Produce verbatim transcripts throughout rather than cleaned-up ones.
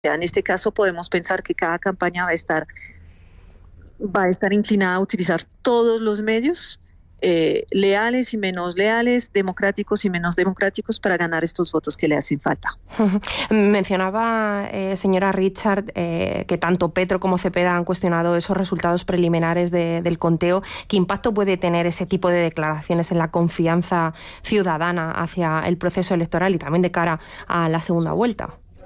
En este caso podemos pensar que cada campaña va a estar, va a estar inclinada a utilizar todos los medios, eh, leales y menos leales, democráticos y menos democráticos, para ganar estos votos que le hacen falta. Mencionaba, eh, señora Richard, eh, que tanto Petro como Cepeda han cuestionado esos resultados preliminares de, del conteo. ¿Qué impacto puede tener ese tipo de declaraciones en la confianza ciudadana hacia el proceso electoral y también de cara a la segunda vuelta?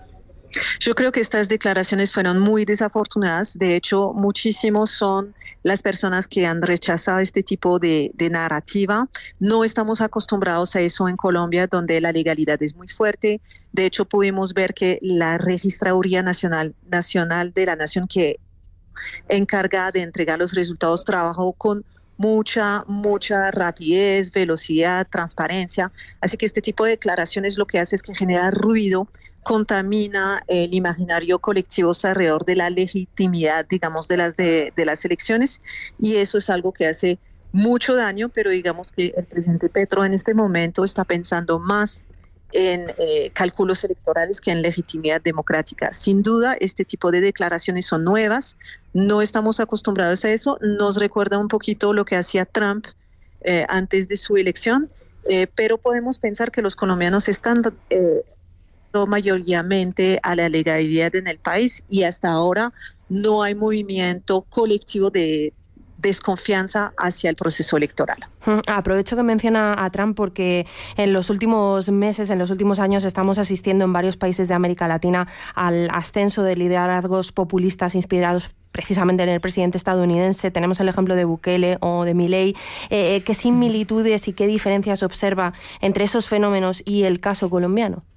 Yo creo que estas declaraciones fueron muy desafortunadas. De hecho, muchísimos son las personas que han rechazado este tipo de, de narrativa. No estamos acostumbrados a eso en Colombia, donde la legalidad es muy fuerte. De hecho, pudimos ver que la Registraduría Nacional, Nacional de la Nación, que encargada de entregar los resultados, trabajó con mucha, mucha rapidez, velocidad, transparencia. Así que este tipo de declaraciones lo que hace es que genera ruido, contamina el imaginario colectivo alrededor de la legitimidad, digamos, de las de, de las elecciones, y eso es algo que hace mucho daño. Pero digamos que el presidente Petro en este momento está pensando más en eh, cálculos electorales que en legitimidad democrática. Sin duda, este tipo de declaraciones son nuevas, no estamos acostumbrados a eso. Nos recuerda un poquito lo que hacía Trump eh, antes de su elección, eh, pero podemos pensar que los colombianos están eh, mayoritariamente a la legalidad en el país, y hasta ahora no hay movimiento colectivo de desconfianza hacia el proceso electoral. Aprovecho que menciona a Trump porque en los últimos meses, en los últimos años, estamos asistiendo en varios países de América Latina al ascenso de liderazgos populistas inspirados precisamente en el presidente estadounidense. Tenemos el ejemplo de Bukele o de Milei. Eh, ¿Qué similitudes y qué diferencias observa entre esos fenómenos y el caso colombiano?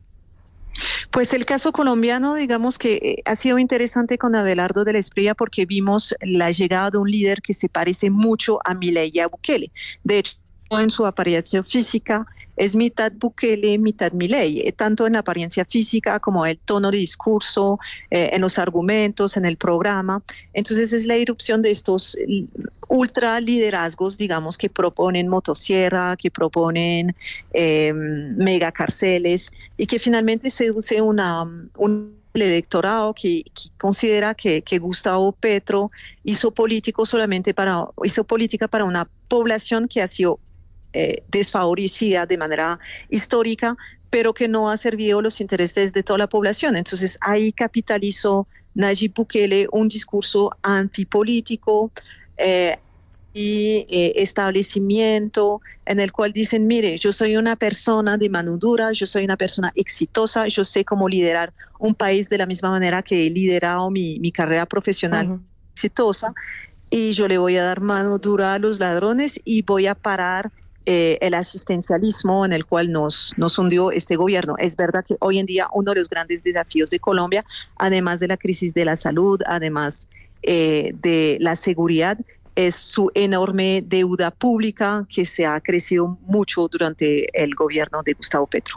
Pues el caso colombiano, digamos que ha sido interesante con Abelardo de la Espriella, porque vimos la llegada de un líder que se parece mucho a Milei y a Bukele. De hecho, en su apariencia física es mitad Bukele, mitad Milei, tanto en la apariencia física como el tono de discurso, eh, en los argumentos, en el programa. Entonces es la irrupción de estos ultra liderazgos, digamos, que proponen motosierra, que proponen eh, mega cárceles, y que finalmente seduce una, un electorado que, que considera que, que Gustavo Petro hizo político solamente para, hizo política para una población que ha sido Eh, desfavorecida de manera histórica, pero que no ha servido los intereses de toda la población. Entonces ahí capitalizó Nayib Bukele un discurso antipolítico eh, y eh, establecimiento, en el cual dicen: mire, yo soy una persona de mano dura, yo soy una persona exitosa, yo sé cómo liderar un país de la misma manera que he liderado mi, mi carrera profesional uh-huh. exitosa, y yo le voy a dar mano dura a los ladrones y voy a parar Eh, el asistencialismo en el cual nos, nos hundió este gobierno. Es verdad que hoy en día uno de los grandes desafíos de Colombia, además de la crisis de la salud, además eh, de la seguridad, es su enorme deuda pública, que se ha crecido mucho durante el gobierno de Gustavo Petro.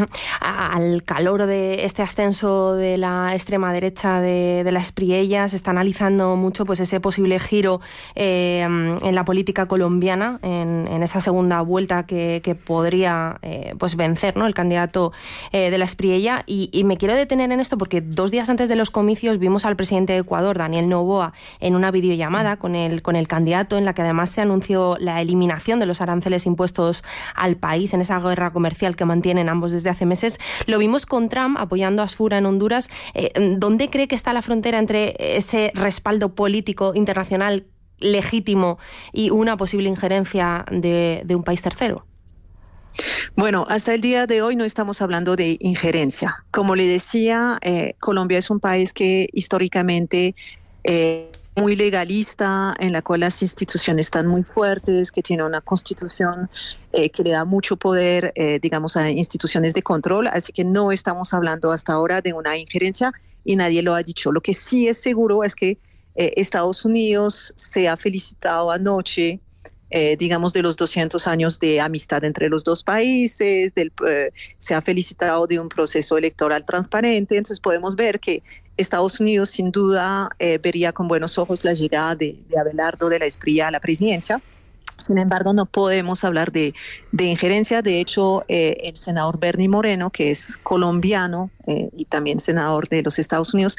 Al calor de este ascenso de la extrema derecha de, de la Espriella, se está analizando mucho pues ese posible giro eh, en la política colombiana, en, en esa segunda vuelta que, que podría eh, pues vencer, ¿no?, el candidato eh, de la Espriella. Y, y me quiero detener en esto porque dos días antes de los comicios vimos al presidente de Ecuador, Daniel Noboa, en una videollamada con el, con el candidato, en la que además se anunció la eliminación de los aranceles impuestos al país en esa guerra comercial que mantienen ambos desde hace meses. Lo vimos con Trump apoyando a Asfura en Honduras. Eh, ¿Dónde cree que está la frontera entre ese respaldo político internacional legítimo y una posible injerencia de, de un país tercero? Bueno, hasta el día de hoy no estamos hablando de injerencia. Como le decía, eh, Colombia es un país que históricamente eh, muy legalista, en la cual las instituciones están muy fuertes, que tiene una constitución eh, que le da mucho poder, eh, digamos, a instituciones de control. Así que no estamos hablando hasta ahora de una injerencia, y nadie lo ha dicho. Lo que sí es seguro es que eh, Estados Unidos se ha felicitado anoche, Eh, digamos, de los doscientos años de amistad entre los dos países, del, eh, se ha felicitado de un proceso electoral transparente. Entonces podemos ver que Estados Unidos sin duda eh, vería con buenos ojos la llegada de, de Abelardo de la Espriella a la presidencia. Sin embargo, no podemos hablar de, de injerencia. De hecho, eh, el senador Bernie Moreno, que es colombiano eh, y también senador de los Estados Unidos,